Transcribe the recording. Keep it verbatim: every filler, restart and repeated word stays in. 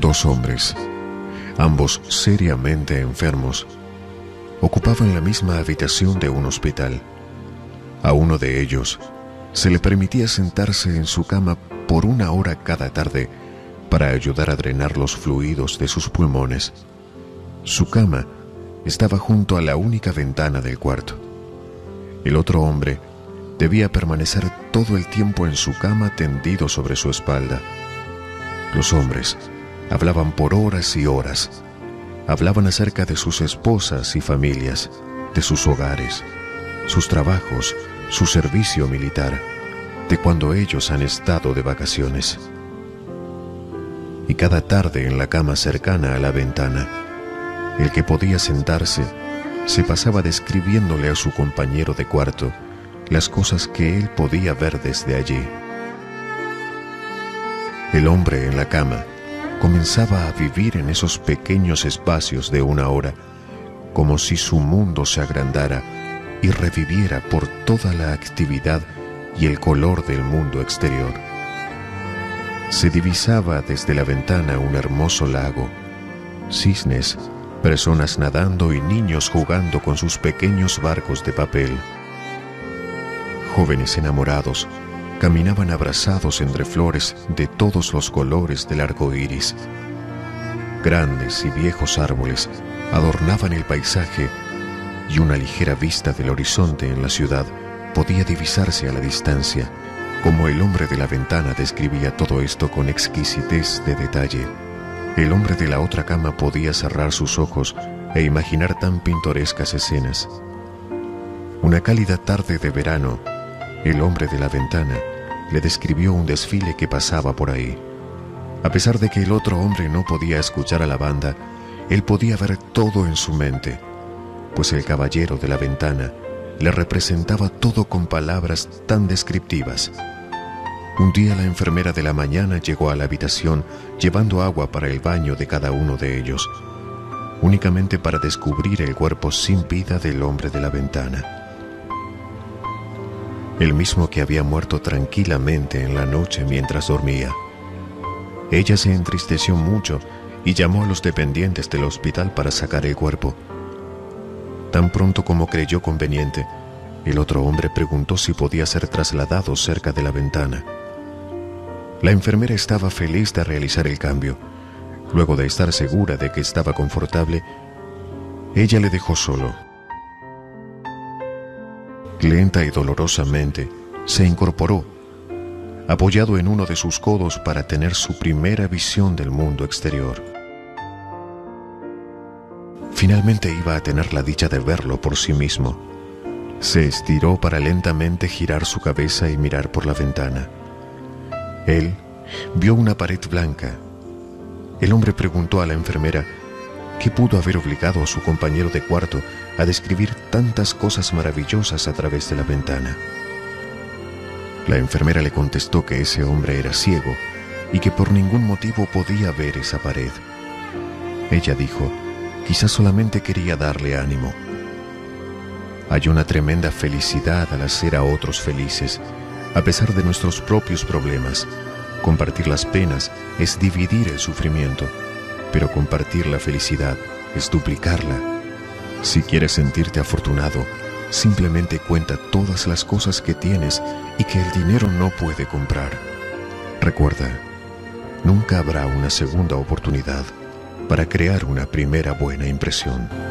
Dos hombres, ambos seriamente enfermos, ocupaban la misma habitación de un hospital. A uno de ellos se le permitía sentarse en su cama por una hora cada tarde para ayudar a drenar los fluidos de sus pulmones. Su cama estaba junto a la única ventana del cuarto. El otro hombre debía permanecer todo el tiempo en su cama tendido sobre su espalda. Los hombres hablaban por horas y horas. Hablaban acerca de sus esposas y familias, de sus hogares, sus trabajos, su servicio militar, de cuando ellos han estado de vacaciones. Y cada tarde en la cama cercana a la ventana, el que podía sentarse se pasaba describiéndole a su compañero de cuarto las cosas que él podía ver desde allí. El hombre en la cama comenzaba a vivir en esos pequeños espacios de una hora, como si su mundo se agrandara y reviviera por toda la actividad y el color del mundo exterior. Se divisaba desde la ventana un hermoso lago, cisnes, personas nadando y niños jugando con sus pequeños barcos de papel. Jóvenes enamorados caminaban abrazados entre flores de todos los colores del arco iris. Grandes y viejos árboles adornaban el paisaje y una ligera vista del horizonte en la ciudad podía divisarse a la distancia, como el hombre de la ventana describía todo esto con exquisitez de detalle. El hombre de la otra cama podía cerrar sus ojos e imaginar tan pintorescas escenas. Una cálida tarde de verano, el hombre de la ventana le describió un desfile que pasaba por ahí. A pesar de que el otro hombre no podía escuchar a la banda, él podía ver todo en su mente, pues el caballero de la ventana le representaba todo con palabras tan descriptivas. Un día la enfermera de la mañana llegó a la habitación llevando agua para el baño de cada uno de ellos, únicamente para descubrir el cuerpo sin vida del hombre de la ventana. El mismo que había muerto tranquilamente en la noche mientras dormía. Ella se entristeció mucho y llamó a los dependientes del hospital para sacar el cuerpo. Tan pronto como creyó conveniente, el otro hombre preguntó si podía ser trasladado cerca de la ventana. La enfermera estaba feliz de realizar el cambio. Luego de estar segura de que estaba confortable, ella le dejó solo. Lenta y dolorosamente se incorporó, apoyado en uno de sus codos para tener su primera visión del mundo exterior. Finalmente iba a tener la dicha de verlo por sí mismo. Se estiró para lentamente girar su cabeza y mirar por la ventana. Él vio una pared blanca. El hombre preguntó a la enfermera qué pudo haber obligado a su compañero de cuarto a describir tantas cosas maravillosas a través de la ventana. La enfermera le contestó que ese hombre era ciego y que por ningún motivo podía ver esa pared. Ella dijo, quizás solamente quería darle ánimo. Hay una tremenda felicidad al hacer a otros felices, a pesar de nuestros propios problemas. Compartir las penas es dividir el sufrimiento, pero compartir la felicidad es duplicarla. Si quieres sentirte afortunado, simplemente cuenta todas las cosas que tienes y que el dinero no puede comprar. Recuerda, nunca habrá una segunda oportunidad para crear una primera buena impresión.